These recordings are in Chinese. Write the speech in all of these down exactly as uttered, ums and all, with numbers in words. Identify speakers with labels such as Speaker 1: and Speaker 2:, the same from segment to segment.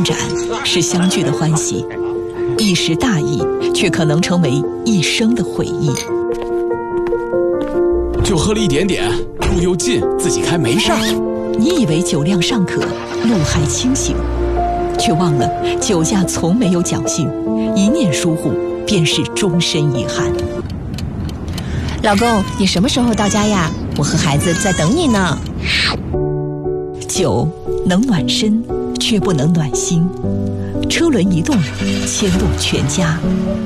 Speaker 1: 展是相聚的欢喜，一时大意却可能成为一生的回忆。
Speaker 2: 就喝了一点点，路又近，自己开没事儿。
Speaker 1: 你以为酒量尚可，路还清醒，却忘了酒驾从没有侥幸，一念疏忽便是终身遗憾。
Speaker 3: 老公，你什么时候到家呀？我和孩子在等你呢。
Speaker 1: 酒能暖身，却不能暖心。车轮一动，牵动全家。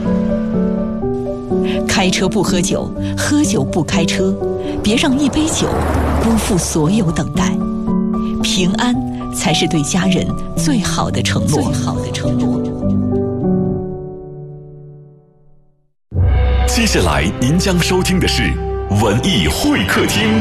Speaker 1: 开车不喝酒，喝酒不开车，别让一杯酒辜负所有等待。平安才是对家人最好的承诺。最好的承诺。
Speaker 4: 接下来您将收听的是文艺会客厅。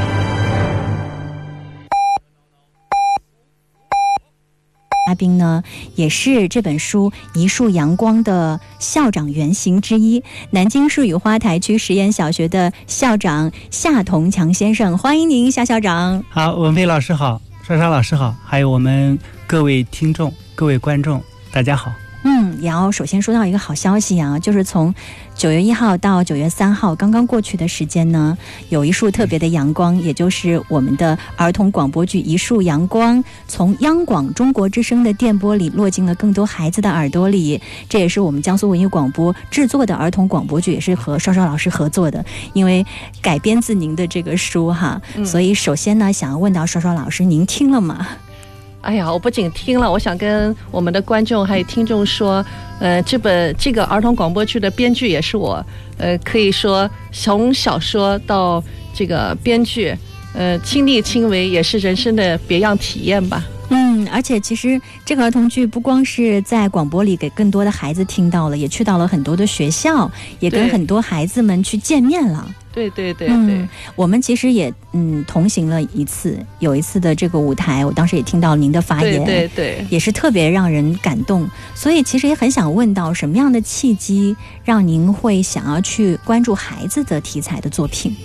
Speaker 5: 嘉宾呢，也是这本书《一束阳光》的校长原型之一，南京市雨花台区实验小学的校长夏同强先生，欢迎您，夏校长。
Speaker 6: 好，文飞老师好，莎莎老师好，还有我们各位听众、各位观众，大家好。
Speaker 5: 嗯，也要首先说到一个好消息啊，就是从九月一号到九月三号刚刚过去的时间呢，有一束特别的阳光，也就是我们的儿童广播剧《一束阳光》从央广中国之声的电波里落进了更多孩子的耳朵里。这也是我们江苏文艺广播制作的儿童广播剧，也是和邵邵老师合作的，因为改编自您的这个书哈、嗯、所以首先呢，想要问到邵邵老师，您听了吗？
Speaker 7: 哎呀，我不仅听了，我想跟我们的观众还有听众说，呃，这本这个儿童广播剧的编剧也是我，呃，可以说从小说到这个编剧，呃，亲力亲为，也是人生的别样体验吧。
Speaker 5: 嗯，而且其实这个儿童剧不光是在广播里给更多的孩子听到了，也去到了很多的学校，也跟很多孩子们去见面了。
Speaker 7: 对对对对、
Speaker 5: 嗯，我们其实也嗯同行了一次，有一次的这个舞台，我当时也听到您的发言，
Speaker 7: 对对对，
Speaker 5: 也是特别让人感动。所以其实也很想问到，什么样的契机让您会想要去关注孩子的题材的作品？